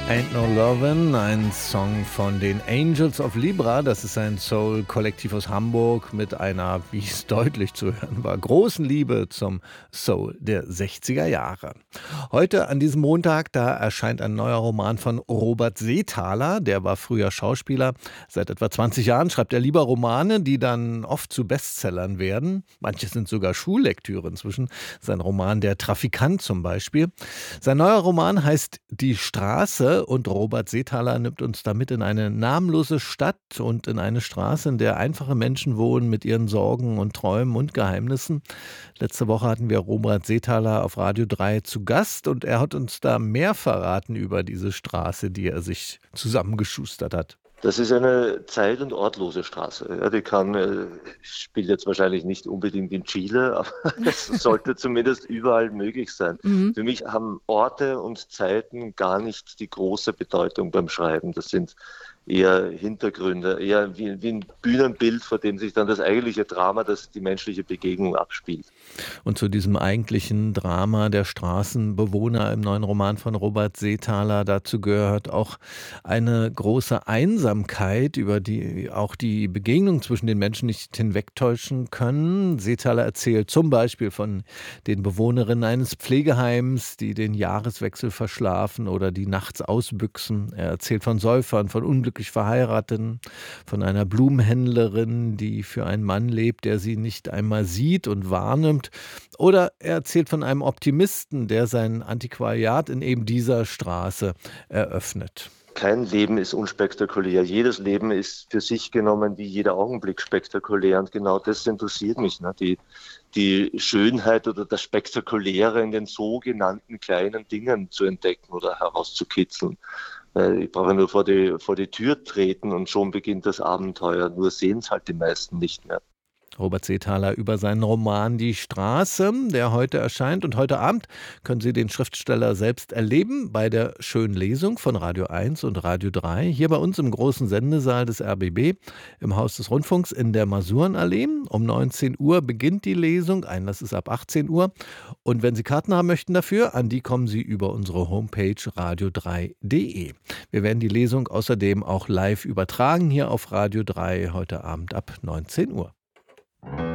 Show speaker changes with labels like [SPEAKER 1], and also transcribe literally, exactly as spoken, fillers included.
[SPEAKER 1] Ain't No Lovin', ein Song von den Angels of Libra. Das ist ein Soul-Kollektiv aus Hamburg mit einer, wie es deutlich zu hören war, großen Liebe zum Soul der sechziger Jahre. Heute an diesem Montag, da erscheint ein neuer Roman von Robert Seethaler. Der war früher Schauspieler. Seit etwa zwanzig Jahren schreibt er lieber Romane, die dann oft zu Bestsellern werden. Manche sind sogar Schullektüre inzwischen. Sein Roman Der Trafikant zum Beispiel. Sein neuer Roman heißt Die Straße. Und Robert Seethaler nimmt uns damit in eine namenlose Stadt und in eine Straße, in der einfache Menschen wohnen mit ihren Sorgen und Träumen und Geheimnissen. Letzte Woche hatten wir Robert Seethaler auf Radio drei zu Gast und er hat uns da mehr verraten über diese Straße, die er sich zusammengeschustert hat.
[SPEAKER 2] Das ist eine zeit- und ortlose Straße. Ja, die kann, äh, spielt jetzt wahrscheinlich nicht unbedingt in Chile, aber es sollte zumindest überall möglich sein. Mhm. Für mich haben Orte und Zeiten gar nicht die große Bedeutung beim Schreiben. Das sind eher Hintergründe, eher wie, wie ein Bühnenbild, vor dem sich dann das eigentliche Drama, das die menschliche Begegnung abspielt.
[SPEAKER 1] Und zu diesem eigentlichen Drama der Straßenbewohner im neuen Roman von Robert Seethaler, dazu gehört auch eine große Einsamkeit, über die auch die Begegnung zwischen den Menschen nicht hinwegtäuschen können. Seethaler erzählt zum Beispiel von den Bewohnerinnen eines Pflegeheims, die den Jahreswechsel verschlafen oder die nachts ausbüchsen. Er erzählt von Säufern, von unglücklich Verheirateten, von einer Blumenhändlerin, die für einen Mann lebt, der sie nicht einmal sieht und wahrnimmt. Oder er erzählt von einem Optimisten, der sein Antiquariat in eben dieser Straße eröffnet.
[SPEAKER 2] Kein Leben ist unspektakulär. Jedes Leben ist für sich genommen wie jeder Augenblick spektakulär. Und genau das interessiert mich. Ne? Die, die Schönheit oder das Spektakuläre in den sogenannten kleinen Dingen zu entdecken oder herauszukitzeln. Ich brauche nur vor die, vor die Tür treten und schon beginnt das Abenteuer. Nur sehen es halt die meisten nicht mehr.
[SPEAKER 1] Robert Seethaler über seinen Roman Die Straße, der heute erscheint. Und heute Abend können Sie den Schriftsteller selbst erleben bei der schönen Lesung von Radio eins und Radio drei. Hier bei uns im großen Sendesaal des R B B im Haus des Rundfunks in der Masurenallee. Um neunzehn Uhr beginnt die Lesung. Einlass ist ab achtzehn Uhr. Und wenn Sie Karten haben möchten dafür, an die kommen Sie über unsere Homepage radio drei punkt de. Wir werden die Lesung außerdem auch live übertragen hier auf Radio drei heute Abend ab neunzehn Uhr.